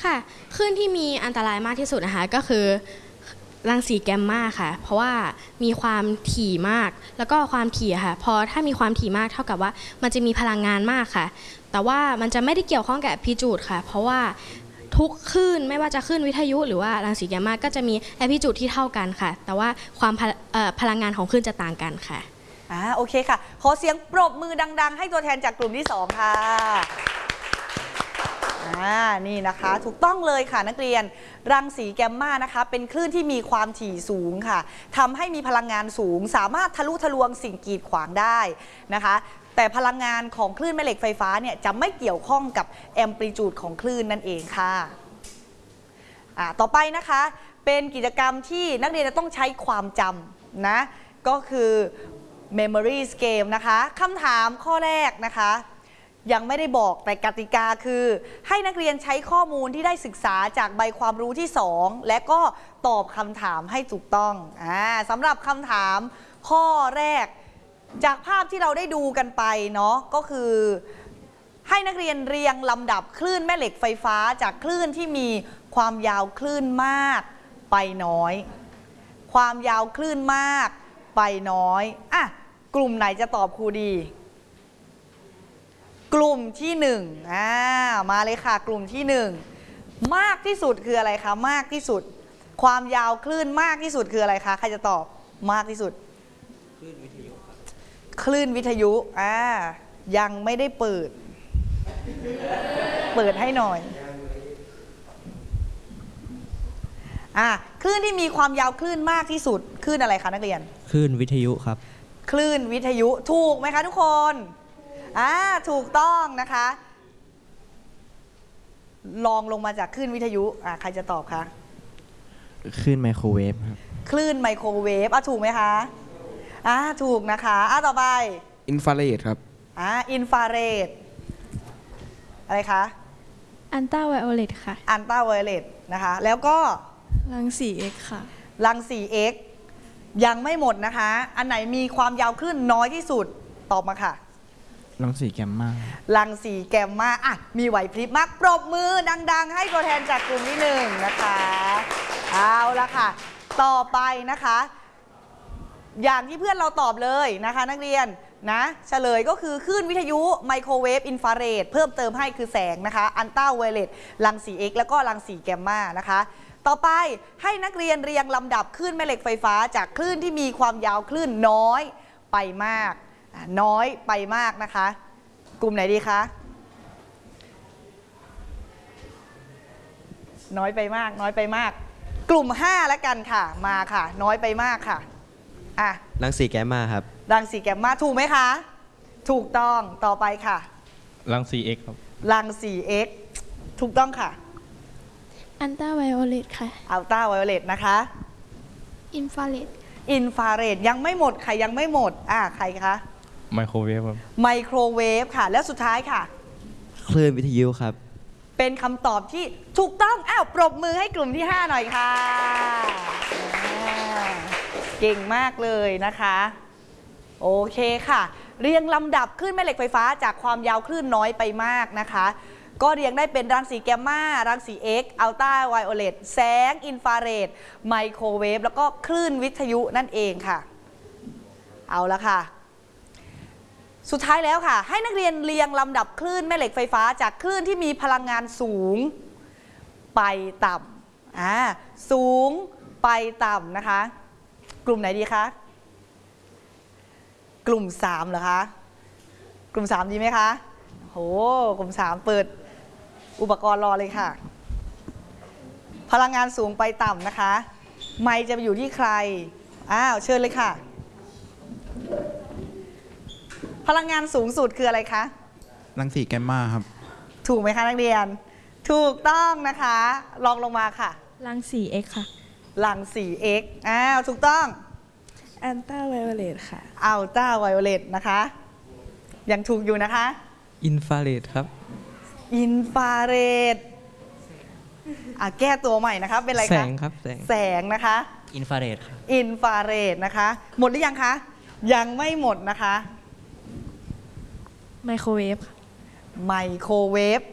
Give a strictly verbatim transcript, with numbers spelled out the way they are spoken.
ค่ะคลื่นที่มีอันตรายมากที่สุดนะคะก็คือรังสีแกมมาค่ะเพราะว่ามีความถี่มากแล้วก็ความถี่ค่ะพอถ้ามีความถี่มากเท่ากับว่ามันจะมีพลังงานมากค่ะแต่ว่ามันจะไม่ได้เกี่ยวข้องกับแอมพลิจูดค่ะเพราะว่าทุกคลื่นไม่ว่าจะคลื่นวิทยุหรือว่ารังสีแกมมาก็จะมีแอมพลิจูดที่เท่ากันค่ะแต่ว่าความพลังงานของคลื่นจะต่างกันค่ะอ่าโอเคค่ะขอเสียงปรบมือดังๆให้ตัวแทนจากกลุ่มที่สองค่ะอ่านี่นะคะถูกต้องเลยค่ะนักเรียนรังสีแกมมานะคะเป็นคลื่นที่มีความถี่สูงค่ะทำให้มีพลังงานสูงสามารถทะลุทะลวงสิ่งกีดขวางได้นะคะแต่พลังงานของคลื่นแม่เหล็กไฟฟ้าเนี่ยจะไม่เกี่ยวข้องกับแอมพลิจูดของคลื่นนั่นเองค่ะอ่าต่อไปนะคะเป็นกิจกรรมที่นักเรียนจะต้องใช้ความจำนะก็คือ Memory Game นะคะคำถามข้อแรกนะคะยังไม่ได้บอกแต่กติกาคือให้นักเรียนใช้ข้อมูลที่ได้ศึกษาจากใบความรู้ที่สองและก็ตอบคำถามให้ถูกต้องอ่าสำหรับคำถามข้อแรกจากภาพที่เราได้ดูกันไปเนาะก็คือให้นักเรียนเรียงลำดับคลื่นแม่เหล็กไฟฟ้าจากคลื่นที่มีความยาวคลื่นมากไปน้อยความยาวคลื่นมากไปน้อยอ่ะกลุ่มไหนจะตอบครูดีกลุ่มที่หนึ่งอ่ามาเลยค่ะกลุ่มที่หนึ่งมากที่สุดคืออะไรคะมากที่สุดความยาวคลื่นมากที่สุดคืออะไรคะใครจะตอบมากที่สุดคลื่นวิทยุครับคลื่นวิทยุอ่ายังไม่ได้เปิดเปิดให้หน่อยอ่าคลื่นที่มีความยาวคลื่นมากที่สุดคลื่นอะไรคะนักเรียนคลื่นวิทยุครับคลื่นวิทยุถูกไหมคะทุกคนอ่าถูกต้องนะคะลองลงมาจากคลื่นวิทยุอ่าใครจะตอบคะคลื่นไมโครเวฟครับคลื่นไมโครเวฟอ่ะถูกไหมคะอ่าถูกนะคะอ่าต่อไปอินฟราเรดครับอ่าอินฟราเรดอะไรคะอันต้าไวโอเลตค่ะอันต้าไวโอเลตนะคะแล้วก็รังสี X ค่ะรังสี X ยังไม่หมดนะคะอันไหนมีความยาวคลื่นน้อยที่สุดตอบมาค่ะรังสีแกมมารังสีแกมมาอ่ะมีไหวพริบมากปรบมือดังๆให้ตัวแทนจากกลุ่มที่หนึ่งนะคะเอาละค่ะต่อไปนะคะอย่างที่เพื่อนเราตอบเลยนะคะนักเรียนนะเฉลยก็คือคลื่นวิทยุไมโครเวฟอินฟราเรดเพิ่มเติมให้คือแสงนะคะอันต้าไวโอเลตรังสี X แล้วก็รังสีแกมมานะคะต่อไปให้นักเรียนเรียงลำดับคลื่นแม่เหล็กไฟฟ้าจากคลื่นที่มีความยาวคลื่นน้อยไปมากน้อยไปมากนะคะกลุ่มไหนดีคะน้อยไปมากน้อยไปมากกลุ่มห้าแล้วกันค่ะมาค่ะน้อยไปมากค่ะอ่ะรังสีแกมมาครับรังสีแกมมาถูกไหมคะถูกต้องต่อไปค่ะรังสี X ครับรังสี X ถูกต้องค่ะอันต้าไวโอเลตค่ะอัลต้าไวโอเลตนะคะอินฟราเรดอินฟราเรดยังไม่หมดค่ะยังไม่หมดอ่ะใครคะไมโครเวฟครับไมโครเวฟค่ะแล้วสุดท้ายค่ะคลื่นวิทยุครับเป็นคำตอบที่ถูกต้องอ้าวปรบมือให้กลุ่มที่ห้าหน่อยค่ะเก่งมากเลยนะคะโอเคค่ะเรียงลำดับคลื่นแม่เหล็กไฟฟ้าจากความยาวคลื่นน้อยไปมากนะคะก็เรียงได้เป็นรังสีแกมมารังสี X อัลต้าไวโอเลตแสงอินฟราเรดไมโครเวฟแล้วก็คลื่นวิทยุนั่นเองค่ะเอาละค่ะสุดท้ายแล้วค่ะให้นักเรียนเรียงลำดับคลื่นแม่เหล็กไฟฟ้าจากคลื่นที่มีพลังงานสูงไปต่ำอ่าสูงไปต่ำนะคะกลุ่มไหนดีคะกลุ่มสามเหรอคะกลุ่มสามดีไหมคะโหกลุ่มสามเปิดอุปกรณ์รอเลยค่ะพลังงานสูงไปต่ำนะคะไมค์จะไปอยู่ที่ใครอ้าวเชิญเลยค่ะพลังงานสูงสุดคืออะไรคะรังสีแกมมาครับถูกไหมคะนักเรียนถูกต้องนะคะลองลงมาค่ะรังสี X ค่ะรังสี X อ้าวถูกต้องอันต้าไวโอเลตค่ะอัลต้าไวโอเลตนะคะยังถูกอยู่นะคะอินฟราเรดครับอินฟราเรดอ่ะแก้ตัวใหม่นะคะเป็นอะไรคะแสงครับแสงแสงนะคะอินฟราเรดครับอินฟราเรดนะคะหมดหรือยังคะยังไม่หมดนะคะไมโครเวฟไมโครเวฟ